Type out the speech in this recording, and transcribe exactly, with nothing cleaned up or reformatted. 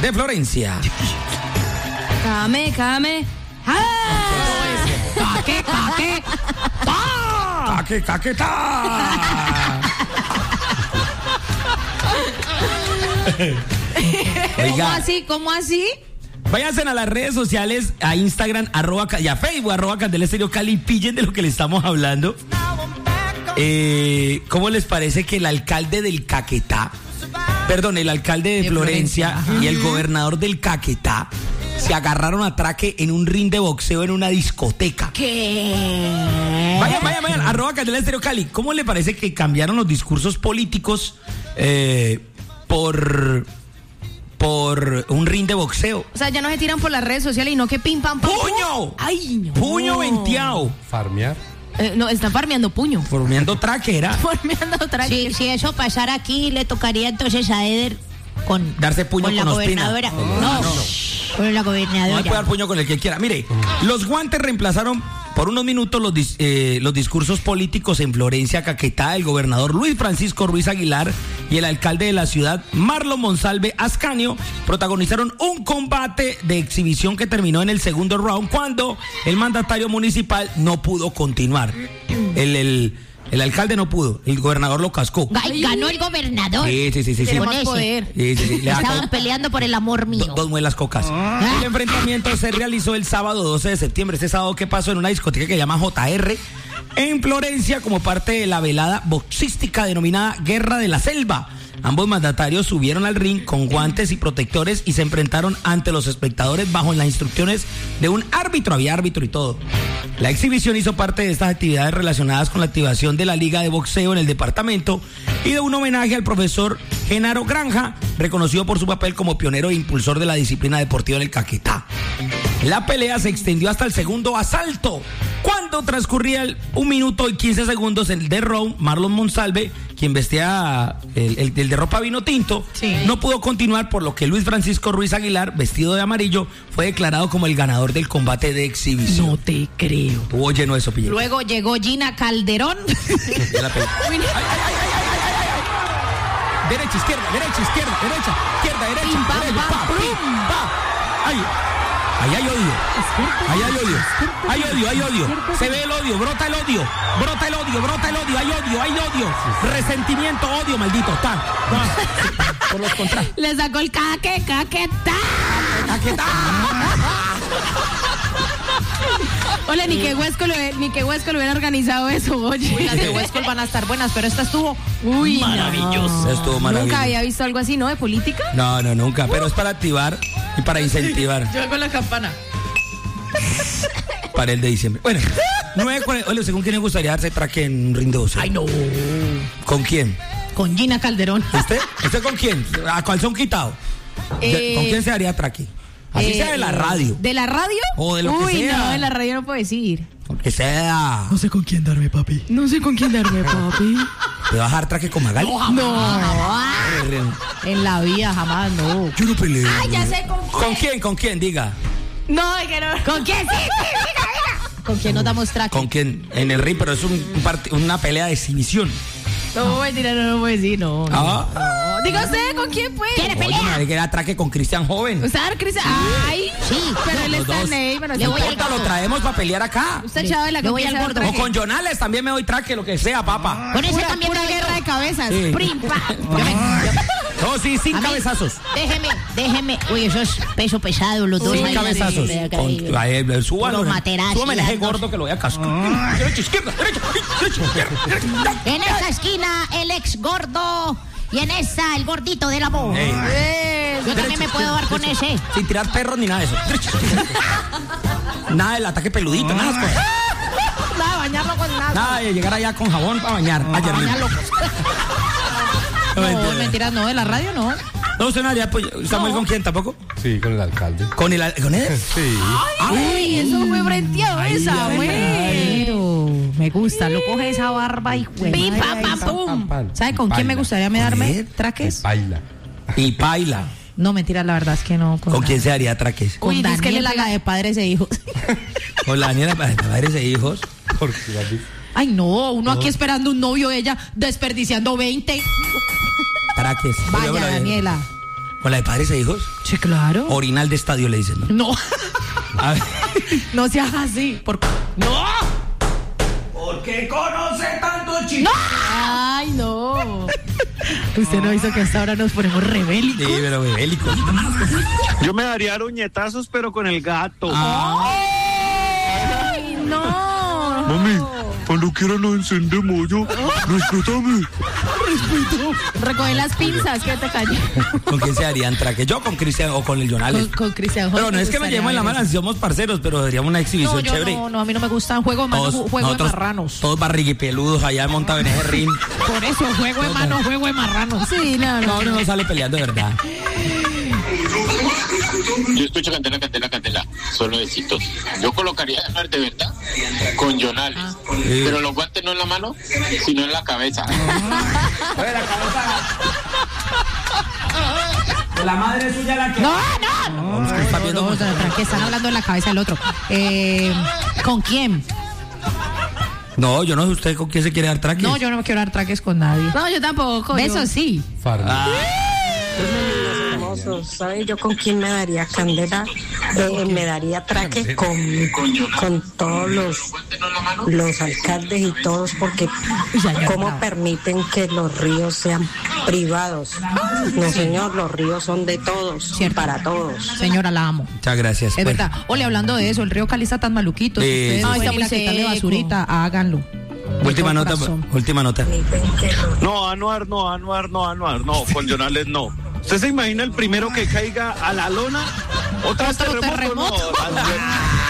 de Florencia. Came, came. ¡Caque, caque! ¡Ta! ¡Caque, caque, ta! ¿Cómo así? ¿Cómo así? Váyanse a las redes sociales, a Instagram, arroba, y a Facebook, arroba Candela Estéreo Cali, y pillen de lo que le estamos hablando. Eh, ¿Cómo les parece que el alcalde del Caquetá, perdón, el alcalde de, de Florencia, Florencia y el gobernador del Caquetá se agarraron a traque en un ring de boxeo en una discoteca? ¿Qué? Vayan, vayan, vayan, arroba Candela Estéreo Cali. ¿Cómo le parece que cambiaron los discursos políticos eh, por... por un ring de boxeo? O sea, ya no se tiran por las redes sociales y no que pim, pam, pam. ¡Puño! ¡Ay, no! ¡Puño venteado! ¿Farmear? Eh, no, están farmeando puño. Farmeando traque, era. Farmeando traque. Sí, si eso pasara aquí, le tocaría entonces a Eder con... Darse puño con, con la Ospina. gobernadora. No, No, no. con la No gobernadora. puede dar puño con el que quiera. Mire, los guantes reemplazaron por unos minutos los, dis, eh, los discursos políticos en Florencia, Caquetá. El gobernador Luis Francisco Ruiz Aguilar y el alcalde de la ciudad, Marlon Monsalve Ascanio, protagonizaron un combate de exhibición que terminó en el segundo round cuando el mandatario municipal no pudo continuar. El, el, el alcalde no pudo, el gobernador lo cascó. Ay, ganó el gobernador. Sí, sí, sí, sí. Tiene sí. más poder. Sí, sí, sí. Le Estaban peleando por el amor mío. Do, dos muelas cocas. Ah. El enfrentamiento se realizó el sábado doce de septiembre. Este sábado que pasó en una discoteca que se llama J R en Florencia como parte de la velada boxística denominada Guerra de la Selva. Ambos mandatarios subieron al ring con guantes y protectores y se enfrentaron ante los espectadores bajo las instrucciones de un árbitro. Había árbitro y todo. La exhibición hizo parte de estas actividades relacionadas con la activación de la Liga de Boxeo en el departamento y de un homenaje al profesor Genaro Granja, reconocido por su papel como pionero e impulsor de la disciplina deportiva en el Caquetá. La pelea se extendió hasta el segundo asalto. Cuando transcurría el un minuto y quince segundos el de round, Marlon Monsalve, quien vestía el, el, el de ropa vino tinto, sí, no pudo continuar, por lo que Luis Francisco Ruiz Aguilar, vestido de amarillo, fue declarado como el ganador del combate de exhibición. No te creo. Estuvo lleno de eso, Pille. Luego llegó Gina Calderón. Ya la pegó. Ay, ay, ay, ay, ay, ay, ay. Derecha, izquierda, derecha, izquierda, derecha, izquierda, derecha, Pim, pam, derecha, pam, pa, plum. pim, pa. Ay, ahí hay odio. Ahí hay odio. Hay odio, hay odio. Se ve el odio, brota el odio. Brota el odio, brota el odio, hay odio, hay odio. Resentimiento, odio, maldito. Está. No, por los contrarios. Le sacó el caque, caquetá. Caquetá. Hola, ni que Huesco lo, ni que Huesco lo hubiera organizado eso, oye. Uy, las de Huesco van a estar buenas, pero esta estuvo Uy, maravilloso. no. Estuvo maravilloso. Nunca había visto algo así, ¿no? De política. No, no, nunca. Pero es para activar y para incentivar. Yo con la campana. Para el de diciembre. Bueno, nueve cuarenta. Oye, ¿según quién le gustaría darse traque en un ring de boxeo? Ay, no. ¿Con quién? con Gina Calderón. ¿Usted? ¿Usted con quién? ¿A calzón quitado? Eh, ¿Con quién se daría traque? Así eh, sea de la radio. ¿De la radio? O de lo que Uy, sea. no, de la radio no puedo decir. Aunque sea. No sé con quién darme, papi. No sé con quién darme, papi. ¿Te vas a dar traque con Magali? No. En la vida jamás, no. Yo no peleo. Ay, ya sé con quién. ¿Con quién? ¿Con quién? Diga. No, es que no. ¿Con quién? Sí, sí, diga, diga. ¿Con quién nos damos traque? ¿Con quién? En el ring, pero es un, un part- una pelea de exhibición. No, mentira, no, no puedo decir, no. no. Ah. No. Diga usted, ¿con quién pues? ¿Quiere Oye, pelea? madre, que era traque con Cristian Joven. ¿Usted va a Cristian? Ay, Sí. pero él Los está dos. en ahí, bueno, Le está voy en al Ahorita lo gordo. traemos para pelear acá. Usted chavela, Le ¿con voy quién al se gordo. va a O con Jonales también me doy traque, lo que sea, papá. Con ese Pura, también pura me doy guerra yo. de cabezas. Sí. Prim, pa. Yo me- yo- No, sí, sin A mí, cabezazos. Déjeme, déjeme. Uy, eso es peso pesado, los dos. Sin ahí, cabezazos. ahí, ahí, Con, ahí. ahí, ahí, súbalo. Los materazzi, Súbame ese las dos. gordo que lo voy a cascar. Derecha, izquierda, derecha, derecha, izquierda, derecha. En esa esquina, el ex gordo. Y en esa, el gordito del amor. Ey. Eh, Yo también me puedo dar con ese. Sin tirar perros ni nada de eso. Derecha, izquierda. Nada del ataque peludito, nada de esas cosas. Nada, bañarlo con nada. Nada de llegar allá con jabón para bañar. Ayer mismo. No, No, mentira. mentiras, no, de la radio no. No, usted no haría, pues, ¿Samuel con quién tampoco? Sí, con el alcalde. ¿Con el, con él? Sí. Ay, eso fue frenteado esa, güey. Pero me gusta, lo coge esa barba y güey. Pim, pam, pam, pum. ¿Sabe con quién me gustaría me darme ver. traques? Baila. Y Paila. No, mentira, la verdad es que no. ¿Con quién se haría traques? Con Uy, es que le Daniela, pega- la de padres e hijos. Con la Daniela para padres e hijos. Porque David. Ay, no, uno aquí esperando un novio, ella desperdiciando veinte. Traques. Vaya, Luego la- Daniela. ¿Con la de padres e hijos? Sí, claro. Orinal de estadio le dicen, ¿no? No, A ver. no seas así. Por... ¡No! ¿Por qué conoce tanto chico? ¡Ay, no! Usted no hizo que hasta ahora nos ponemos rebélicos. Sí, pero bebélicos. Yo me daría ruñetazos, pero con el gato. ¡Ay, no! Mami, cuando quiera nos encendemos, yo. Respétame. Recoge las pinzas, que te calles. ¿Con quién se darían traque? ¿Yo con Cristian o con el Jonales? Con, con Cristian. Pero no es que me llevemos en la mano, si somos parceros, pero deberíamos una exhibición No, yo chévere. no, no, a mí no me gustan juego de manos, Todos- juego de nosotros, marranos. Todos barriguipeludos allá montados en ese ring. Por eso, juego de manos, juego de marranos. Sí, no, No, no. uno no sale peleando de verdad. Yo escucho Candela, Candela, Candela, solo besitos. Yo colocaría ganar de verdad con Jonales, Sí. pero los guantes no en la mano, sino en la cabeza. Oye, la cabeza. La madre suya la que. No, no, no. Es que está viendo No, cómo- no, no, que están hablando en la cabeza del otro. Eh, ¿Con quién? No, yo no sé usted con quién se quiere dar traque. No, yo no me quiero dar traques con nadie. No, yo tampoco. Besos sí. Farma. Hermoso, ¿sabe yo con quién me daría candela? Eh, me daría traque con, con todos los, los alcaldes y todos, porque ¿cómo permiten que los ríos sean privados? No, señor, los ríos son de todos, Cierto. para todos. Señora, la amo. Muchas gracias. Es Bueno, verdad. Ole, hablando de eso, el río Cali está tan maluquito. Si Sí, ustedes sí, no sí. pueden Ay, ir a está muy quitarle seco. basurita, háganlo. Última De nota, corazón. última nota. No, Anuar, no, Anuar, no, Anuar, no, con Jonales no. ¿Usted se imagina el primero que caiga a la lona? ¿Otra vez Otro terremoto? terremoto. No,